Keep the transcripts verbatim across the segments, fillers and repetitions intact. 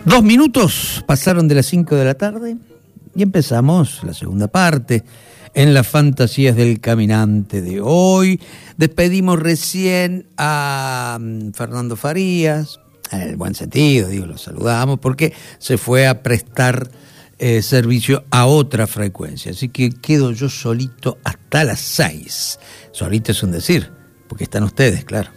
Dos minutos pasaron de las cinco de la tarde y empezamos la segunda parte en las fantasías del caminante de hoy. Despedimos recién a Fernando Farías, en el buen sentido, digo, lo saludamos, porque se fue a prestar eh, servicio a otra frecuencia. Así que quedo yo solito hasta las seis. Solito es un decir, porque están ustedes, claro.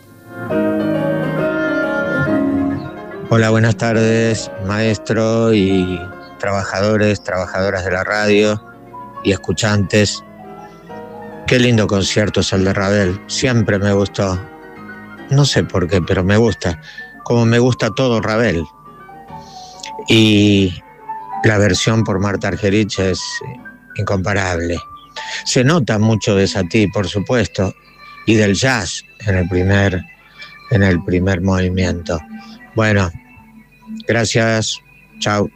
Hola, buenas tardes, maestro y trabajadores, trabajadoras de la radio y escuchantes. Qué lindo concierto es el de Ravel, siempre me gustó. No sé por qué, pero me gusta, como me gusta todo Ravel. Y la versión por Marta Argerich es incomparable. Se nota mucho de Satie, por supuesto, y del jazz en el primer, en el primer movimiento. Bueno, gracias, chao.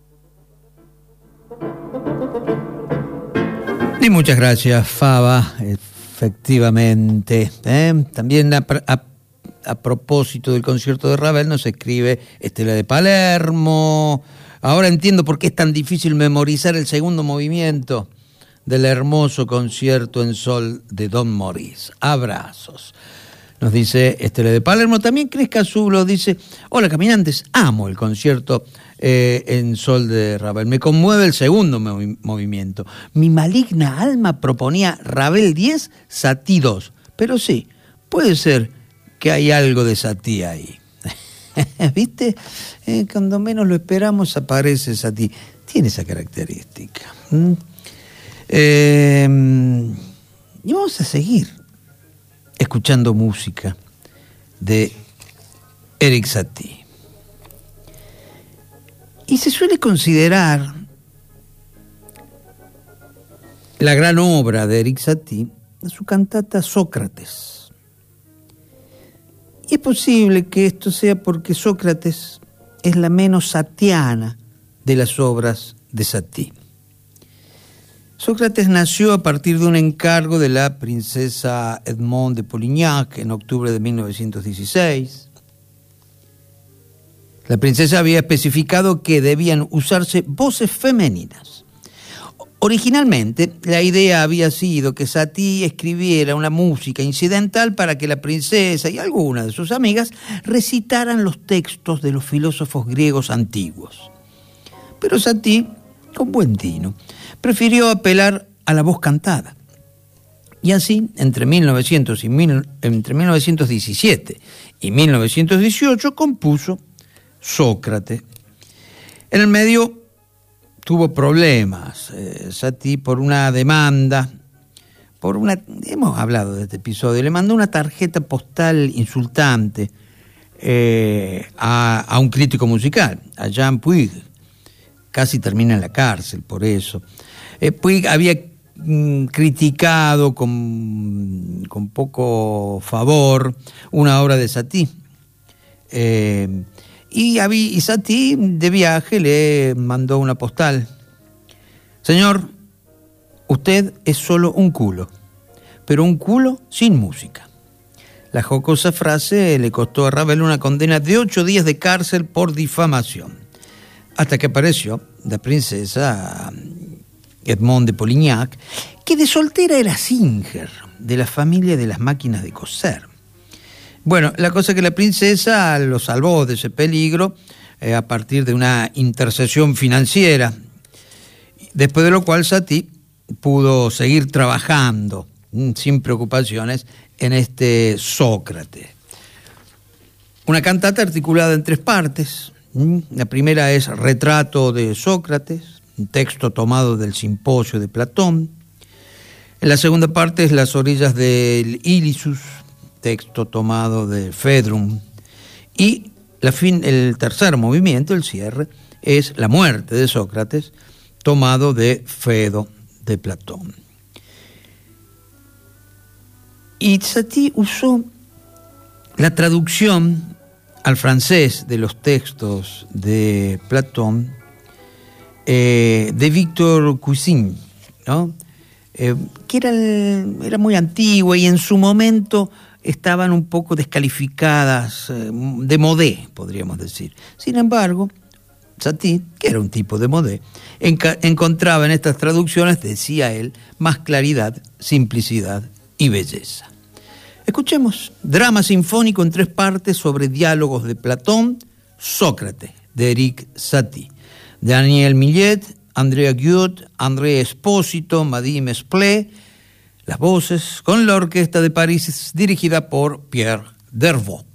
Y muchas gracias, Faba, efectivamente. ¿eh? También a, a, a propósito del concierto de Ravel nos escribe Estela de Palermo. Ahora entiendo por qué es tan difícil memorizar el segundo movimiento del hermoso concierto en sol de Don Maurice. Abrazos. Nos dice Estela de Palermo. También Cresca Zulo dice: hola caminantes, amo el concierto eh, en sol de Ravel. Me conmueve el segundo movi- movimiento. Mi maligna alma proponía Ravel diez, Satie dos. Pero sí, puede ser que hay algo de Satie ahí. ¿Viste? Eh, cuando menos lo esperamos aparece Satie. Tiene esa característica. ¿Mm? Eh, y vamos a seguir escuchando música de Erik Satie. Y se suele considerar la gran obra de Erik Satie su cantata Sócrates. Y es posible que esto sea porque Sócrates es la menos satiana de las obras de Satie. Sócrates nació a partir de un encargo de la princesa Edmond de Polignac en octubre de mil novecientos dieciséis. La princesa había especificado que debían usarse voces femeninas. Originalmente, la idea había sido que Satie escribiera una música incidental para que la princesa y algunas de sus amigas recitaran los textos de los filósofos griegos antiguos. Pero Satie, con buen tino, prefirió apelar a la voz cantada. Y así, entre, mil novecientos y mil, entre mil novecientos diecisiete y mil novecientos dieciocho, compuso Sócrates. En el medio tuvo problemas eh, Satie por una demanda, por una, hemos hablado de este episodio, le mandó una tarjeta postal insultante eh, a, a un crítico musical, a Jean Puig. Casi termina en la cárcel por eso. Eh, Puig había mm, criticado con, con poco favor una obra de Satie. Eh, y, y Satie de viaje le mandó una postal. Señor, usted es solo un culo, pero un culo sin música. La jocosa frase le costó a Ravel una condena de ocho días de cárcel por difamación. Hasta que apareció la princesa Edmond de Polignac, que de soltera era Singer, de la familia de las máquinas de coser. Bueno, la cosa es que la princesa lo salvó de ese peligro eh, a partir de una intercesión financiera, después de lo cual Satie pudo seguir trabajando mm, sin preocupaciones en este Sócrates. Una cantata articulada en tres partes. La primera es Retrato de Sócrates, un texto tomado del Simposio de Platón. En la segunda parte es Las orillas del Ilisus, texto tomado de Phaedrum. Y la fin, el tercer movimiento, el cierre, es La muerte de Sócrates, tomado de Fedo de Platón. Y Satie usó la traducción al francés de los textos de Platón, eh, de Victor Cousin, ¿no? Eh, que era, era muy antigua y en su momento estaban un poco descalificadas, eh, de modé, podríamos decir. Sin embargo, Satie, que era un tipo de modé, enca- encontraba en estas traducciones, decía él, más claridad, simplicidad y belleza. Escuchemos drama sinfónico en tres partes sobre diálogos de Platón, Sócrates, de Erik Satie. Daniel Millet, Andrea Guiot, André Espósito, Madim Esplé, las voces con la orquesta de París dirigida por Pierre Dervaux.